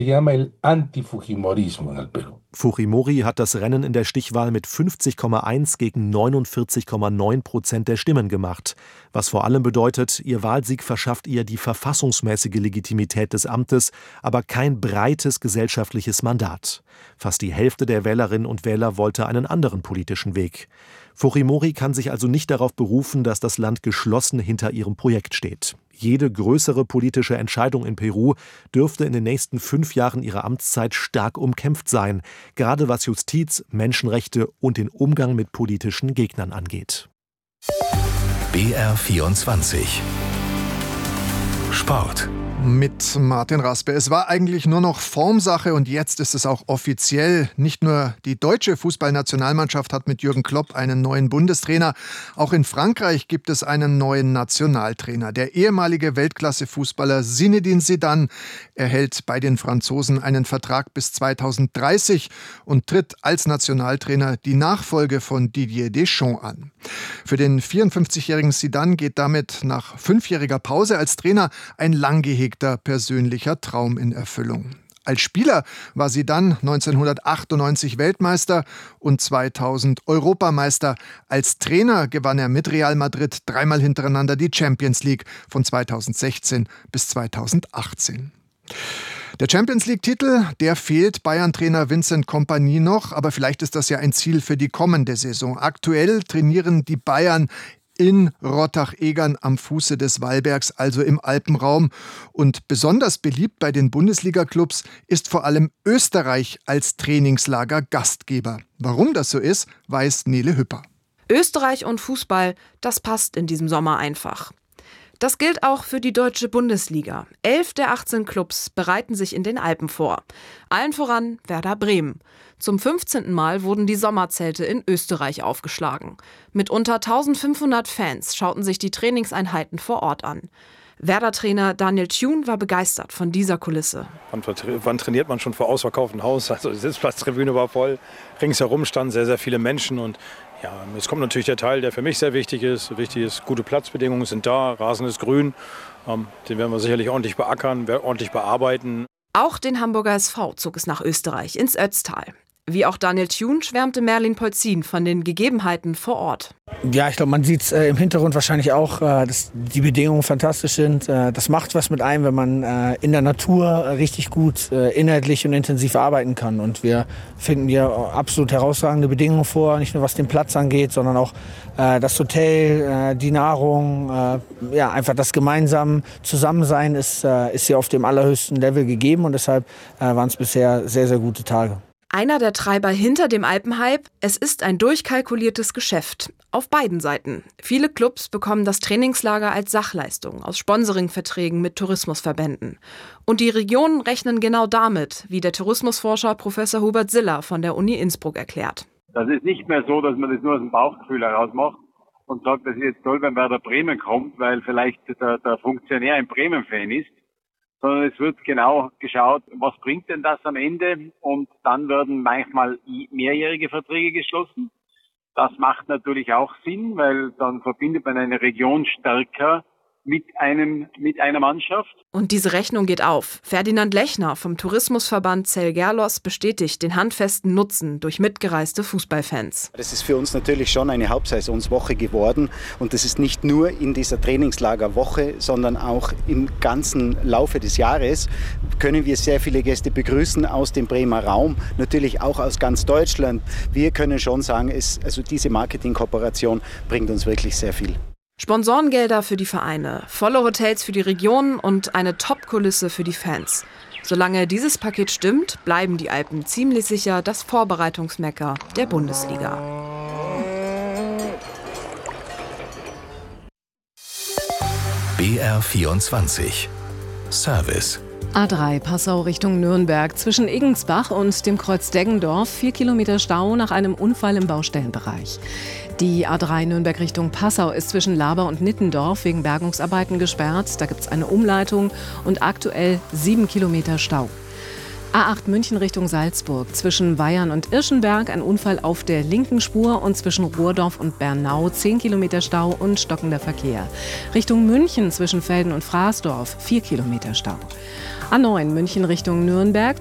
Se llama el antifujimorismo en el Perú. Fujimori hat das Rennen in der Stichwahl mit 50,1 gegen 49,9% der Stimmen gemacht. Was vor allem bedeutet, ihr Wahlsieg verschafft ihr die verfassungsmäßige Legitimität des Amtes, aber kein breites gesellschaftliches Mandat. Fast die Hälfte der Wählerinnen und Wähler wollte einen anderen politischen Weg. Fujimori kann sich also nicht darauf berufen, dass das Land geschlossen hinter ihrem Projekt steht. Jede größere politische Entscheidung in Peru dürfte in den nächsten 5 Jahren ihrer Amtszeit stark umkämpft sein, gerade was Justiz, Menschenrechte und den Umgang mit politischen Gegnern angeht. BR24 Sport. Mit Martin Raspe. Es war eigentlich nur noch Formsache und jetzt ist es auch offiziell. Nicht nur die deutsche Fußballnationalmannschaft hat mit Jürgen Klopp einen neuen Bundestrainer. Auch in Frankreich gibt es einen neuen Nationaltrainer. Der ehemalige Weltklasse-Fußballer Zinedine Zidane erhält bei den Franzosen einen Vertrag bis 2030 und tritt als Nationaltrainer die Nachfolge von Didier Deschamps an. Für den 54-jährigen Zidane geht damit nach 5-jähriger Pause als Trainer ein lang gehegter persönlicher Traum in Erfüllung. Als Spieler war Zidane 1998 Weltmeister und 2000 Europameister. Als Trainer gewann er mit Real Madrid 3-mal hintereinander die Champions League von 2016 bis 2018. Der Champions-League-Titel, der fehlt Bayern-Trainer Vincent Kompany noch, aber vielleicht ist das ja ein Ziel für die kommende Saison. Aktuell trainieren die Bayern in Rottach-Egern am Fuße des Wallbergs, also im Alpenraum. Und besonders beliebt bei den Bundesliga-Clubs ist vor allem Österreich als Trainingslager Gastgeber. Warum das so ist, weiß Nele Hüpper. Österreich und Fußball, das passt in diesem Sommer einfach. Das gilt auch für die deutsche Bundesliga. 11 der 18 Clubs bereiten sich in den Alpen vor. Allen voran Werder Bremen. Zum 15. Mal wurden die Sommerzelte in Österreich aufgeschlagen. Mit unter 1500 Fans schauten sich die Trainingseinheiten vor Ort an. Werder-Trainer Daniel Thune war begeistert von dieser Kulisse. Wann trainiert man schon vor ausverkauftem Haus? Also die Sitzplatztribüne war voll. Ringsherum standen sehr, sehr viele Menschen. Und ja, es kommt natürlich der Teil, der für mich sehr wichtig ist. Wichtig ist, gute Platzbedingungen sind da, Rasen ist grün. Den werden wir sicherlich ordentlich beackern, ordentlich bearbeiten. Auch den Hamburger SV zog es nach Österreich, ins Ötztal. Wie auch Daniel Thune schwärmte Merlin Polzin von den Gegebenheiten vor Ort. Ja, ich glaube, man sieht es im Hintergrund wahrscheinlich auch, dass die Bedingungen fantastisch sind. Das macht was mit einem, wenn man in der Natur richtig gut inhaltlich und intensiv arbeiten kann. Und wir finden hier absolut herausragende Bedingungen vor, nicht nur was den Platz angeht, sondern auch das Hotel, die Nahrung, ja, einfach das gemeinsame Zusammensein ist hier auf dem allerhöchsten Level gegeben. Und deshalb waren es bisher sehr, sehr gute Tage. Einer der Treiber hinter dem Alpenhype, es ist ein durchkalkuliertes Geschäft. Auf beiden Seiten. Viele Clubs bekommen das Trainingslager als Sachleistung aus Sponsoringverträgen mit Tourismusverbänden. Und die Regionen rechnen genau damit, wie der Tourismusforscher Professor Hubert Siller von der Uni Innsbruck erklärt. Das ist nicht mehr so, dass man das nur aus dem Bauchgefühl heraus macht und sagt, das ist jetzt toll, wenn Werder Bremen kommt, weil vielleicht der Funktionär ein Bremen-Fan ist. Sondern es wird genau geschaut, was bringt denn das am Ende? Und dann werden manchmal mehrjährige Verträge geschlossen. Das macht natürlich auch Sinn, weil dann verbindet man eine Region stärker mit einer Mannschaft. Und diese Rechnung geht auf. Ferdinand Lechner vom Tourismusverband Zell-Gerlos bestätigt den handfesten Nutzen durch mitgereiste Fußballfans. Das ist für uns natürlich schon eine Hauptsaisonswoche geworden. Und das ist nicht nur in dieser Trainingslagerwoche, sondern auch im ganzen Laufe des Jahres können wir sehr viele Gäste begrüßen aus dem Bremer Raum, natürlich auch aus ganz Deutschland. Wir können schon sagen, also diese Marketingkooperation bringt uns wirklich sehr viel. Sponsorengelder für die Vereine, volle Hotels für die Regionen und eine Top-Kulisse für die Fans. Solange dieses Paket stimmt, bleiben die Alpen ziemlich sicher das Vorbereitungsmekka der Bundesliga. BR24 Service. A3 Passau Richtung Nürnberg. Zwischen Eggensbach und dem Kreuz Deggendorf 4 Kilometer Stau nach einem Unfall im Baustellenbereich. Die A3 Nürnberg Richtung Passau ist zwischen Laber und Nittendorf wegen Bergungsarbeiten gesperrt. Da gibt es eine Umleitung und aktuell 7 Kilometer Stau. A8 München Richtung Salzburg. Zwischen Weyern und Irschenberg ein Unfall auf der linken Spur und zwischen Ruhrdorf und Bernau 10 Kilometer Stau und stockender Verkehr. Richtung München zwischen Velden und Fraßdorf 4 Kilometer Stau. A9 München Richtung Nürnberg.